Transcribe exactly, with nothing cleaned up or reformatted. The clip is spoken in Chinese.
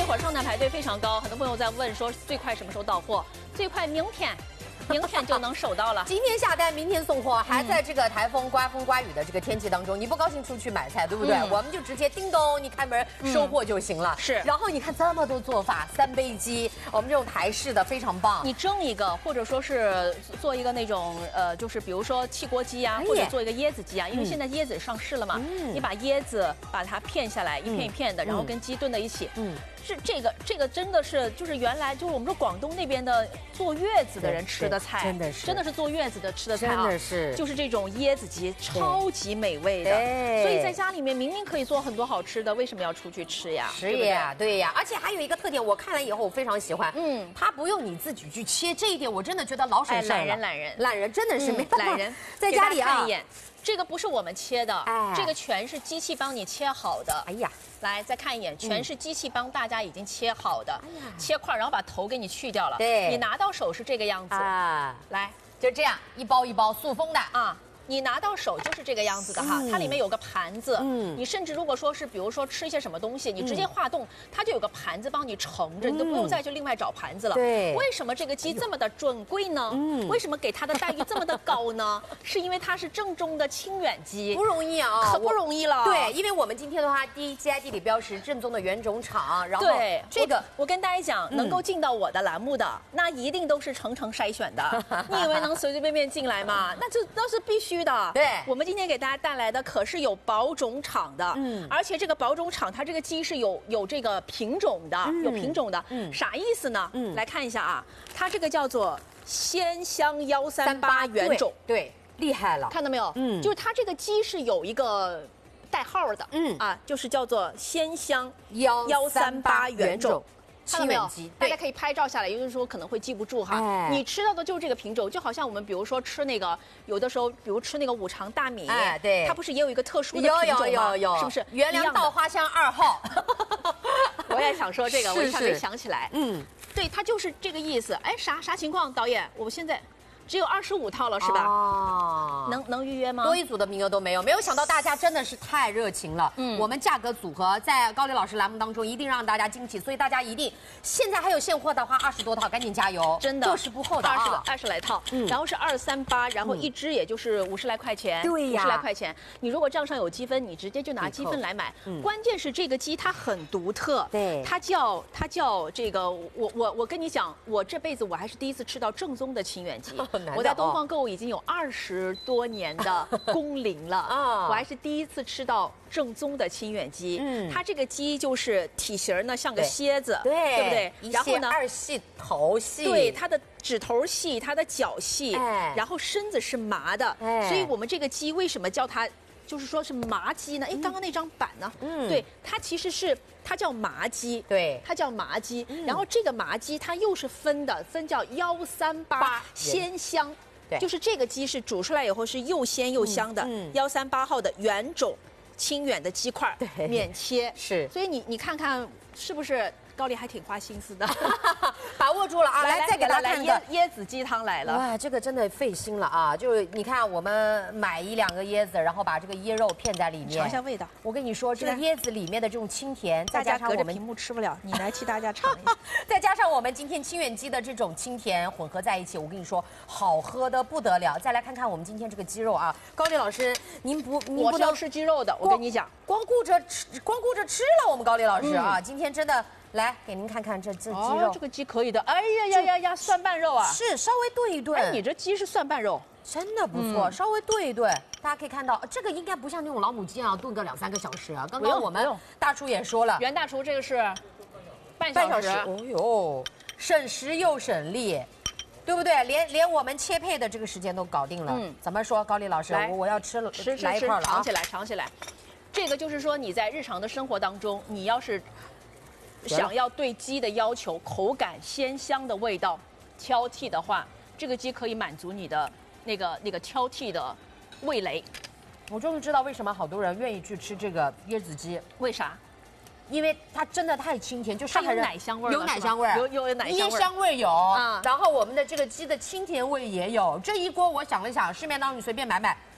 会儿上单排队非常高，很多朋友在问说最快什么时候到货？最快明天。 明天就能收到了。 今天下单，明天送货，还在这个台风、刮风、刮雨的这个天气当中，你不高兴出去买菜，对不对？嗯、我们就直接叮咚，你开门收货就行了。嗯、 是。 然后你看这么多做法，三杯鸡，我们这种台式的非常棒。 你蒸一个，或者说是做一个那种呃，就是比如说汽锅鸡啊，或者做一个椰子鸡啊，因为现在椰子上市了嘛，嗯、你把椰子把它片下来，一片一片的，嗯、然后跟鸡炖在一起。嗯。 是这个，这个真的是就是原来就是我们说广东那边的坐月子的人吃的菜， 真的是真的是坐月子的吃的菜啊， 真的是就是这种椰子鸡，超级美味的。所以在家里面明明可以做很多好吃的，为什么要出去吃呀？ 是呀，对呀，而且还有一个特点，我看了以后我非常喜欢，嗯，它不用你自己去切，这一点我真的觉得老省事了。 懒人，懒人， 懒人真的是没办法。 懒人在家里啊。 这个不是我们切的，哎、这个全是机器帮你切好的。哎呀，来再看一眼，全是机器帮大家已经切好的，哎呀，切块，然后把头给你去掉了。对，你拿到手是这个样子啊。来， 就这样一包一包塑封的啊。 你拿到手就是这个样子的哈，嗯、它里面有个盘子，嗯，你甚至如果说是比如说吃一些什么东西，你直接化冻，嗯、它就有个盘子帮你盛着，嗯、你都不用再去另外找盘子了。对，为什么这个鸡这么的准贵呢？嗯，为什么给它的待遇这么的高呢？是因为它是正宗的清远鸡， 不容易啊， 可不容易了。 对，因为我们今天的话，第一 G I 地理标识正宗的原种厂，然后对这个我，我跟大家讲，嗯、能够进到我的栏目的，那一定都是层层筛选的。你以为能随随便便进来吗？那这那是必须的。对。 我们今天给大家带来的可是有保种厂的，嗯，而且这个保种厂它这个鸡是有有这个品种的，嗯、有品种的，嗯，啥意思呢？嗯，来看一下啊，它这个叫做鲜香幺三八原种， 对，厉害了， 看到没有？嗯，就是它这个鸡是有一个代号的，嗯啊，就是叫做鲜香幺幺三八原种。 看到没有？大家可以拍照下来，有的时候可能会记不住哈。哎、你吃到的就是这个品种，就好像我们比如说吃那个，有的时候比如吃那个五常大米，哎，对，它不是也有一个特殊的品种吗？有有有有，是不是？ 原良稻花香二号。 我也想说这个，我一下没想起来。嗯，对，它就是这个意思。哎，啥啥情况？导演，我现在。 只有二十五套了是吧？哦，能能预约吗？ 多一组的名额都没有，没有想到大家真的是太热情了。嗯，我们价格组合在高丽老师栏目当中一定让大家惊喜，所以大家一定现在还有现货的话，二十多套，赶紧加油！ 真的， 过时不候的二十个二十来套，嗯，然后是二三八，然后一只也就是五十来块钱， 对呀， 五十来块钱。你如果账上有积分，你直接就拿积分来买。嗯，关键是这个鸡它很独特，对，它叫它叫这个，我我我跟你讲，我这辈子我还是第一次吃到正宗的清远鸡，我在东方购物已经有二十多年的工龄了啊，我还是第一次吃到正宗的清远鸡。嗯，它这个鸡就是体型呢像个蝎子，对，对不对？ 然后呢，二细头细， 对，它的指头细，它的脚细，哎，然后身子是麻的，哎，所以我们这个鸡为什么叫它？ 就是说是麻鸡呢？哎，刚刚那张板呢？嗯，对，它其实是它叫麻鸡，对，它叫麻鸡。嗯、然后这个麻鸡它又是分的，分叫幺三八鲜香，对，就是这个鸡是煮出来以后是又鲜又香的，幺三八号的原种清远的鸡块，对，免切是。所以你你看看是不是？ 高丽还挺花心思的， 把握住了啊！来，再给大家看椰椰子鸡汤来了。 哇，这个真的费心了啊！就是你看，我们买一两个椰子，然后把这个椰肉片在里面， 尝一下味道。 我跟你说，这个椰子里面的这种清甜，再加上我们屏幕吃不了，你来替大家尝一下。 再加上我们今天清远鸡的这种清甜混合在一起，我跟你说，好喝的不得了。再来看看我们今天这个鸡肉啊，高丽老师，您不，您不能吃鸡肉的，我跟你讲， 光顾着吃，光顾着吃了，我们高丽老师啊，今天真的。 来，给您看看这这鸡肉， 哦、这个鸡可以的。哎呀呀呀呀，蒜瓣肉啊， 是稍微炖一炖。 哎，你这鸡是蒜瓣肉， 真的不错，嗯、稍微炖一炖，大家可以看到，这个应该不像那种老母鸡啊，炖个两三个小时啊。刚刚我们大厨也说了， 袁大厨这个是半小时。半小时， 哦呦，省时又省力。 对不对？连连我们切配的这个时间都搞定了。嗯，怎么说，高丽老师？我我要吃了， 吃来一块了啊！ 尝起来，尝起来。这个就是说你在日常的生活当中，你要是想要对鸡的要求，口感鲜香的味道挑剔的话，这个鸡可以满足你的那个那个挑剔的味蕾。 我终于知道为什么好多人愿意去吃这个椰子鸡， 为啥？ 因为它真的太清甜，就上海人有奶香味， 有奶香味， 有有奶香味， 椰香味有，嗯，然后我们的这个鸡的清甜味也有。这一锅我想了想，市面当中你随便买买。